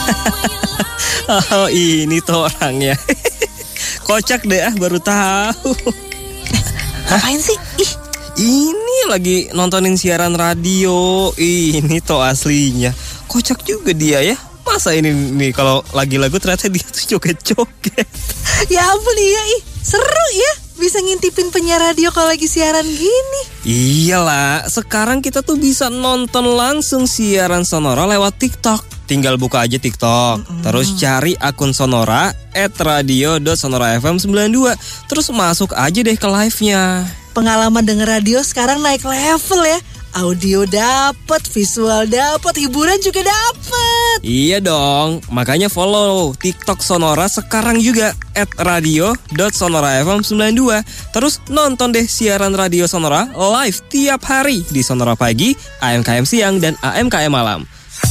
Oh, ini tuh orangnya. Kocak deh, baru tahu. Ngapain sih? Ini lagi nontonin siaran radio. Ini tuh aslinya. Kocak juga dia ya. Masa ini nih kalau lagi lagu ternyata dia tuh joget-joget. Ya ampun iya, seru ya. Bisa ngintipin penyiar radio kalau lagi siaran gini. Iyalah, sekarang kita tuh bisa nonton langsung siaran Sonora lewat TikTok. Tinggal buka aja TikTok, terus cari akun Sonora @radio.sonorafm92. Terus masuk aja deh ke live-nya. Pengalaman denger radio sekarang naik level ya. Audio dapet, visual dapet, hiburan juga dapet. Iya dong, makanya follow TikTok Sonora sekarang juga @radio.sonorafm92. Terus nonton deh siaran radio Sonora live tiap hari di Sonora Pagi, AMKM Siang, dan AMKM Malam.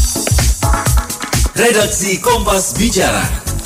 Redaksi Kompas Bicara.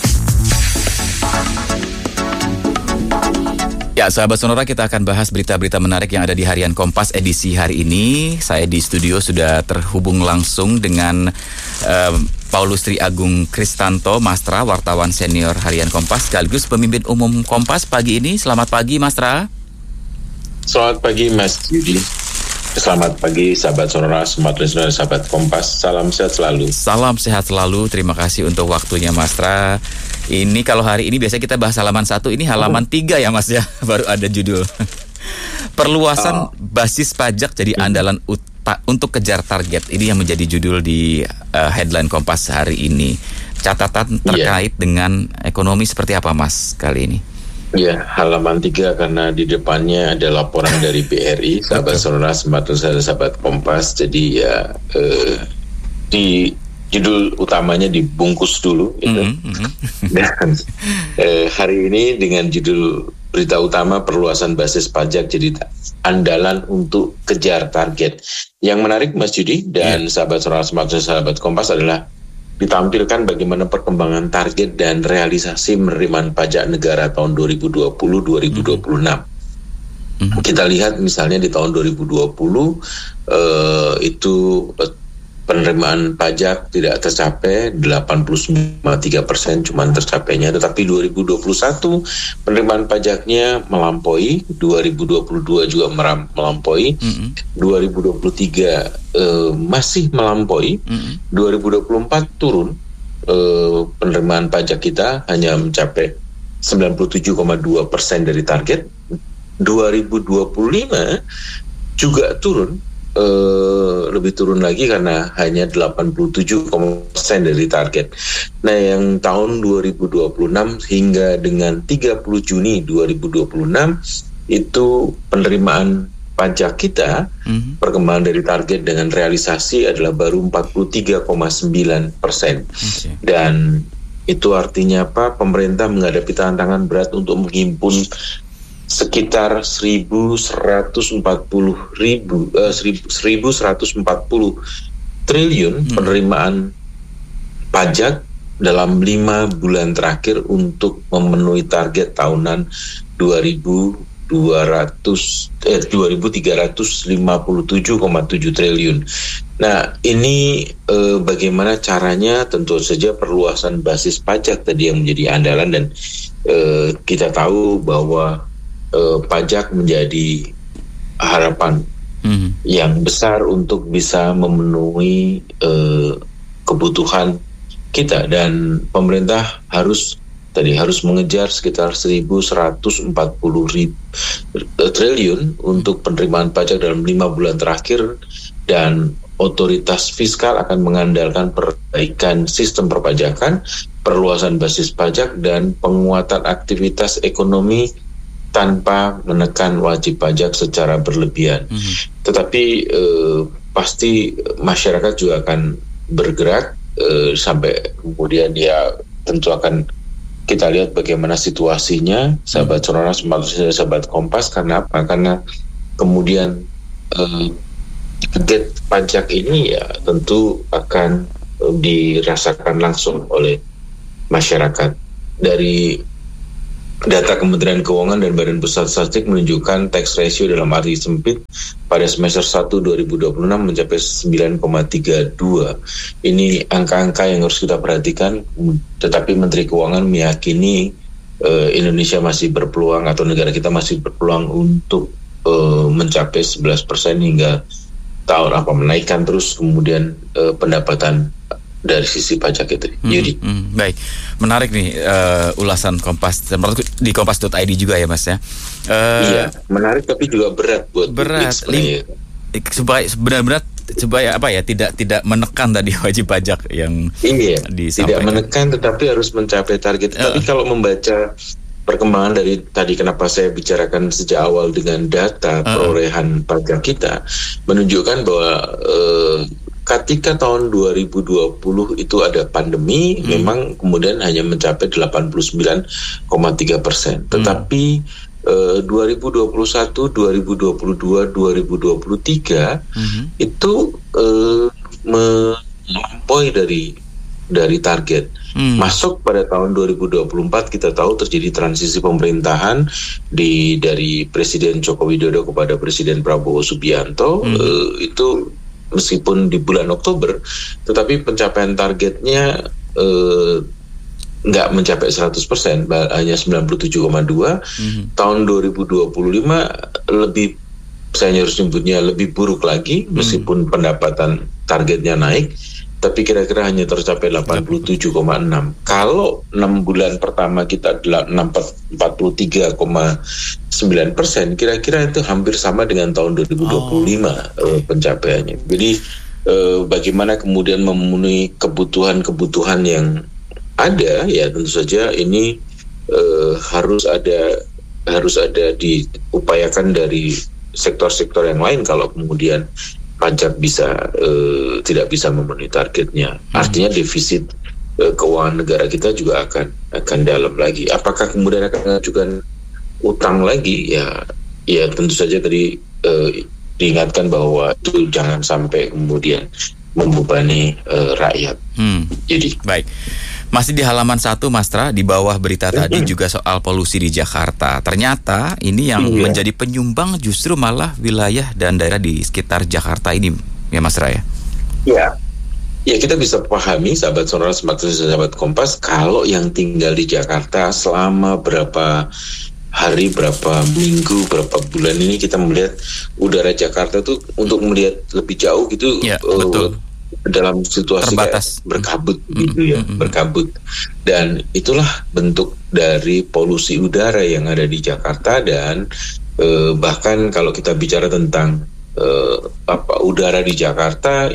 Ya, sahabat Sonora, kita akan bahas berita-berita menarik yang ada di Harian Kompas edisi hari ini. Saya di studio sudah terhubung langsung dengan Paulus Tri Agung Kristanto, Mastra, wartawan senior Harian Kompas, sekaligus pemimpin umum Kompas pagi ini. Selamat pagi, Mastra. Selamat pagi, Mas Yudi. Selamat pagi, sahabat Sonora, sahabat Kompas. Salam sehat selalu. Salam sehat selalu. Terima kasih untuk waktunya, Mastra. Ini kalau hari ini biasa kita bahas halaman 1, ini halaman 3 ya Mas ya, baru ada judul. Perluasan basis pajak jadi andalan untuk kejar target. Ini yang menjadi judul di headline Kompas hari ini. Catatan terkait dengan ekonomi seperti apa Mas kali ini? Ya, halaman 3 karena di depannya ada laporan dari BRI, sahabat Sonora, sahabat Kompas. Jadi ya di judul utamanya dibungkus dulu gitu. Dan hari ini dengan judul berita utama perluasan basis pajak jadi andalan untuk kejar target. Yang menarik Mas Yudi dan sahabat Sonora, sahabat Kompas adalah ditampilkan bagaimana perkembangan target dan realisasi penerimaan pajak negara tahun 2020-2026. Kita lihat misalnya di tahun 2020 itu penerimaan pajak tidak tercapai 89,3%, cuman tercapainya. Tetapi 2021 penerimaan pajaknya melampaui, 2022 juga melampaui, 2023 masih melampaui, 2024 turun, penerimaan pajak kita hanya mencapai 97,2% dari target. 2025 juga turun, lebih turun lagi karena hanya 87% dari target. Nah, yang tahun 2026 hingga dengan 30 Juni 2026 itu penerimaan pajak kita, perkembangan dari target dengan realisasi adalah baru 43,9%. Dan itu artinya apa? Pemerintah menghadapi tantangan berat untuk menghimpun sekitar 1.140 triliun penerimaan pajak dalam 5 bulan terakhir untuk memenuhi target tahunan 2.357,7 triliun. Nah, ini bagaimana caranya? Tentu saja perluasan basis pajak tadi yang menjadi andalan, dan kita tahu bahwa pajak menjadi harapan yang besar untuk bisa memenuhi kebutuhan kita, dan pemerintah harus mengejar sekitar 1.140 triliun untuk penerimaan pajak dalam 5 bulan terakhir, dan otoritas fiskal akan mengandalkan perbaikan sistem perpajakan, perluasan basis pajak, dan penguatan aktivitas ekonomi tanpa menekan wajib pajak secara berlebihan. Tetapi pasti masyarakat juga akan bergerak sampai kemudian dia tentu akan kita lihat bagaimana situasinya, sahabat Sonora, sahabat Kompas. Karena apa? Karena kemudian target pajak ini ya tentu akan dirasakan langsung oleh masyarakat. Dari Data Kementerian Keuangan dan Badan Pusat Statistik menunjukkan tax ratio dalam arti sempit pada semester 1 2026 mencapai 9,32. Ini angka-angka yang harus kita perhatikan, tetapi Menteri Keuangan meyakini Indonesia masih berpeluang atau negara kita masih berpeluang untuk mencapai 11% hingga tahun menaikkan terus kemudian pendapatan dari sisi pajak itu. Yudi. Baik, menarik nih ulasan Kompas di kompas.id juga ya Mas ya. Iya, menarik tapi juga berat buat supaya benar-benar supaya apa ya tidak menekan tadi wajib pajak yang disampaikan. Tidak menekan tetapi harus mencapai target. Tapi kalau membaca perkembangan dari tadi kenapa saya bicarakan sejak awal dengan data perolehan pajak kita menunjukkan bahwa ketika tahun 2020 itu ada pandemi, memang kemudian hanya mencapai 89,3%. Tetapi 2021, 2022, 2023 itu melampaui dari target. Masuk pada tahun 2024 kita tahu terjadi transisi pemerintahan dari Presiden Joko Widodo kepada Presiden Prabowo Subianto. Itu meskipun di bulan Oktober, tetapi pencapaian targetnya nggak mencapai 100%, hanya 97,2. Tahun 2025 lebih, saya harus nyebutnya lebih buruk lagi, meskipun pendapatan targetnya naik, tapi kira-kira hanya tercapai 87,6. Kalau 6 bulan pertama kita 43,9%, kira-kira itu hampir sama dengan tahun 2025 pencapaiannya. Jadi bagaimana kemudian memenuhi kebutuhan yang ada, ya tentu saja ini harus ada diupayakan dari sektor-sektor yang lain kalau kemudian pajak tidak bisa memenuhi targetnya. Artinya defisit keuangan negara kita juga akan dalam lagi. Apakah kemudian akan mengajukan utang lagi? Ya tentu saja tadi diingatkan bahwa itu jangan sampai kemudian membebani rakyat. Jadi baik. Masih di halaman 1 Mastra, di bawah berita tadi juga soal polusi di Jakarta. Ternyata ini yang menjadi penyumbang justru malah wilayah dan daerah di sekitar Jakarta ini, ya Mastra ya? Ya kita bisa pahami sahabat Sonora, sahabat Kompas, kalau yang tinggal di Jakarta selama berapa hari, berapa minggu, berapa bulan ini kita melihat udara Jakarta tuh untuk melihat lebih jauh gitu. Ya, betul. Dalam situasi terbatas, berkabut gitu ya, berkabut, dan itulah bentuk dari polusi udara yang ada di Jakarta. Dan bahkan kalau kita bicara tentang udara di Jakarta,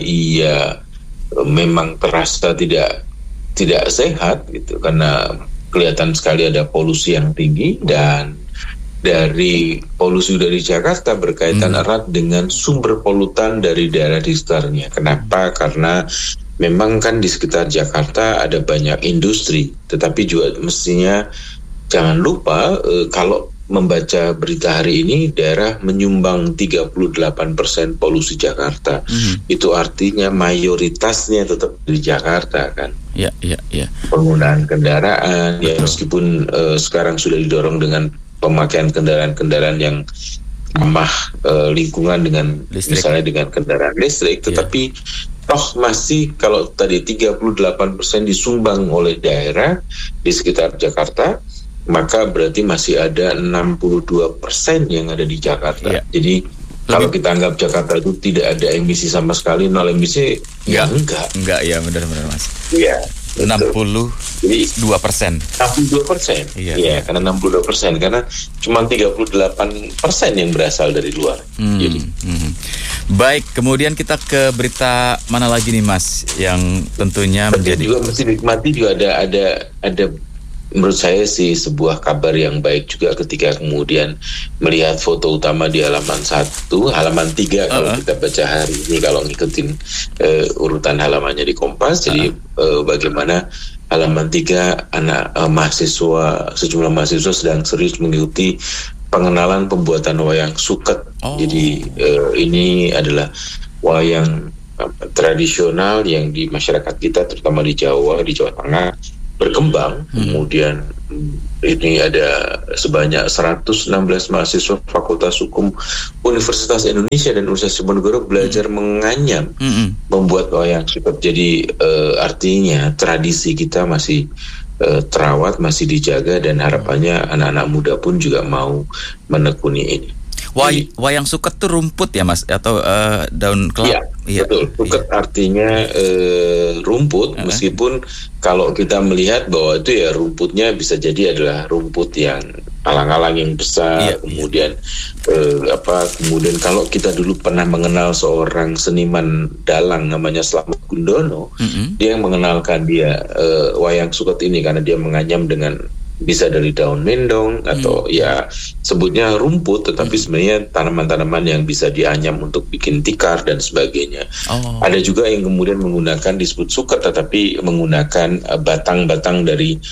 memang terasa tidak sehat gitu, karena kelihatan sekali ada polusi yang tinggi. Dan dari polusi udara di Jakarta berkaitan erat dengan sumber polutan dari daerah di sekitarnya. Kenapa? Karena memang kan di sekitar Jakarta ada banyak industri, tetapi juga mestinya jangan lupa kalau membaca berita hari ini, daerah menyumbang 38% polusi Jakarta. Itu artinya mayoritasnya tetap di Jakarta kan. Ya. Penggunaan kendaraan, ya meskipun sekarang sudah didorong dengan pemakaian kendaraan-kendaraan yang ramah lingkungan dengan listrik. Misalnya dengan kendaraan listrik, tetapi toh masih kalau tadi 38% disumbang oleh daerah di sekitar Jakarta, maka berarti masih ada 62% yang ada di Jakarta. Jadi kalau kita anggap Jakarta itu tidak ada emisi sama sekali, nol emisi, enggak ya, benar-benar Mas. Iya. 62%. Iya, karena 62%, karena cuma 38% yang berasal dari luar. Baik, kemudian kita ke berita mana lagi nih Mas, yang tentunya menjadi juga mesti dinikmati juga ada menurut saya sih sebuah kabar yang baik juga ketika kemudian melihat foto utama di halaman 1, halaman 3 kalau kita baca hari ini, kalau ngikutin urutan halamannya di Kompas. Jadi bagaimana halaman 3 sejumlah mahasiswa sedang serius mengikuti pengenalan pembuatan wayang suket. Jadi ini adalah wayang tradisional yang di masyarakat kita, terutama di Jawa Tengah, berkembang. Kemudian ini ada sebanyak 116 mahasiswa Fakultas Hukum Universitas Indonesia dan Universitas Diponegoro belajar menganyam membuat wayang suket. Jadi artinya tradisi kita masih terawat, masih dijaga, dan harapannya anak-anak muda pun juga mau menekuni ini. Wayang suket tuh rumput ya Mas, atau daun kelapa? Iya, betul. Suket artinya rumput, meskipun kalau kita melihat bahwa itu ya rumputnya bisa jadi adalah rumput yang alang-alang yang besar. Kemudian kemudian kalau kita dulu pernah mengenal seorang seniman dalang namanya Slamet Gundono, dia yang mengenalkan dia wayang suket ini karena dia menganyam dengan bisa dari daun mendong atau ya sebutnya rumput, tetapi sebenarnya tanaman-tanaman yang bisa dianyam untuk bikin tikar dan sebagainya. Ada juga yang kemudian menggunakan disebut suket tetapi menggunakan batang-batang dari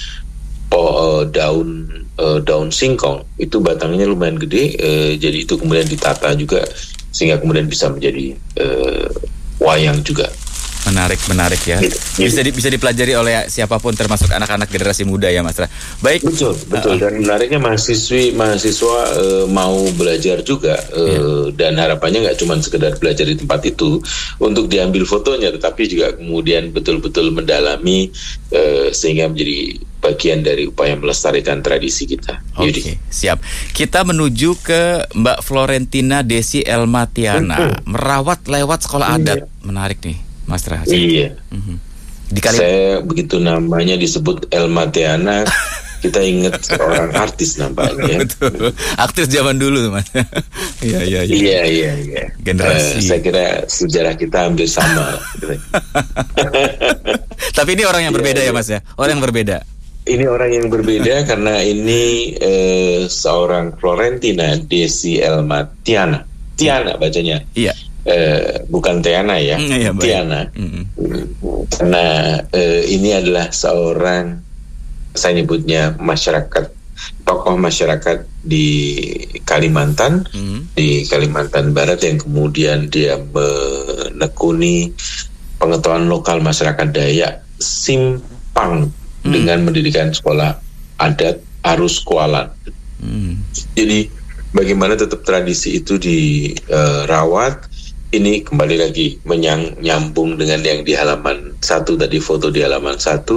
daun singkong. Itu batangnya lumayan gede, jadi itu kemudian ditata juga sehingga kemudian bisa menjadi wayang juga. Menarik ya. Bisa dipelajari oleh siapapun termasuk anak-anak generasi muda ya Mas Ra. Baik. Betul. Dan menariknya mahasiswa mau belajar juga dan harapannya nggak cuma sekedar belajar di tempat itu untuk diambil fotonya, tetapi juga kemudian betul-betul mendalami sehingga menjadi bagian dari upaya melestarikan tradisi kita. Oke, siap. Kita menuju ke Mbak Florentina Desi Elmatiana, merawat lewat sekolah adat. Menarik nih Mas Ra. Iya. Saya begitu namanya disebut Elmatiana, kita ingat seorang artis nampaknya. Betul. Artis zaman dulu tuh Mas. Iya. Generasi. Saya kira sejarah kita hampir sama. Tapi ini orang yang berbeda ya Mas ya. Orang yang berbeda. Ini orang yang berbeda karena ini seorang Florentina Desi Elmatiana. Tiana bacanya. Iya. Bukan Tiana ya. Tiana. Karena ini adalah seorang, saya nyebutnya tokoh masyarakat di Kalimantan, di Kalimantan Barat, yang kemudian dia menekuni pengetahuan lokal masyarakat Dayak Simpang dengan mendirikan sekolah adat Arus Kualan. Jadi bagaimana tetap tradisi itu dirawat. Ini kembali lagi menyambung dengan yang di halaman 1 tadi, foto di halaman 1.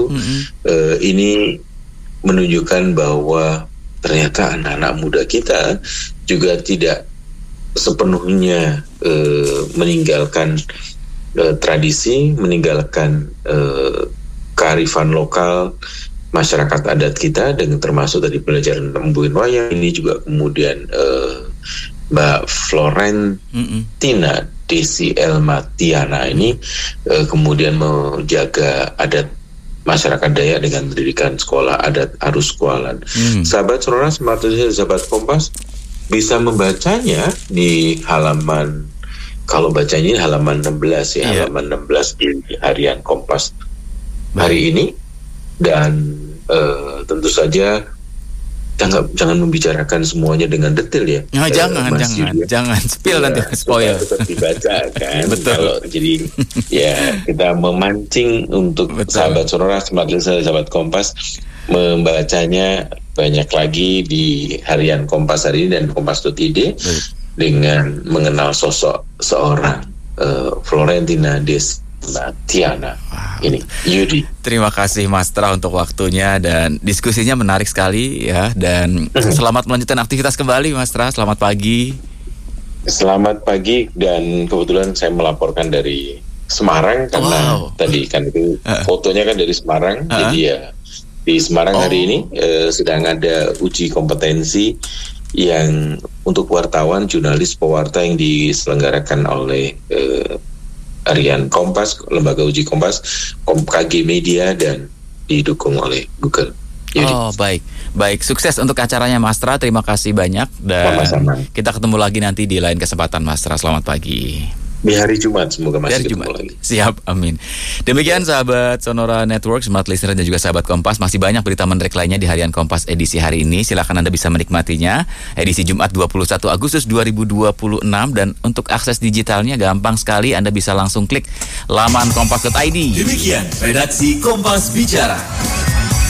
Ini menunjukkan bahwa ternyata anak-anak muda kita juga tidak sepenuhnya meninggalkan tradisi, meninggalkan kearifan lokal masyarakat adat kita, dengan termasuk tadi belajar membuat wayang. Ini juga kemudian Mbak Florentina Desi Elmatiana ini kemudian menjaga adat masyarakat Dayak dengan mendirikan sekolah adat Arus Kualan. Sahabat Sonora, sahabat Kompas bisa membacanya di halaman, kalau bacanya halaman 16 ya, halaman 16 di harian Kompas hari ini. Dan tentu saja jangan membicarakan semuanya dengan detail ya. Jangan spill nanti spoil. Tetap dibaca kan. Kalau jadi ya kita memancing untuk sahabat Sonora, sahabat Kompas membacanya banyak lagi di harian Kompas hari ini dan kompas.id dengan mengenal sosok seorang Florentina Desi Elmatiana. Ini Yudi. Terima kasih Mas Tra untuk waktunya dan diskusinya menarik sekali ya, dan selamat melanjutkan aktivitas kembali Mas Tra. Selamat pagi. Selamat pagi, dan kebetulan saya melaporkan dari Semarang karena tadi kan itu fotonya kan dari Semarang. Jadi ya di Semarang hari ini sedang ada uji kompetensi yang untuk wartawan, jurnalis, pewarta yang diselenggarakan oleh harian Kompas, Lembaga Uji Kompas, KG Media, dan didukung oleh Google. Baik, sukses untuk acaranya Mas Tra. Terima kasih banyak, dan sama-sama. Kita ketemu lagi nanti di lain kesempatan Mas Tra. Selamat pagi. Di hari Jumat semoga masih ketemu lagi. Siap, amin. Demikian sahabat Sonora Network, Smart Listener, dan juga sahabat Kompas. Masih banyak berita menarik lainnya di harian Kompas edisi hari ini. Silakan Anda bisa menikmatinya. Edisi Jumat 21 Agustus 2026. Dan untuk akses digitalnya gampang sekali. Anda bisa langsung klik laman kompas.id. Demikian redaksi Kompas Bicara.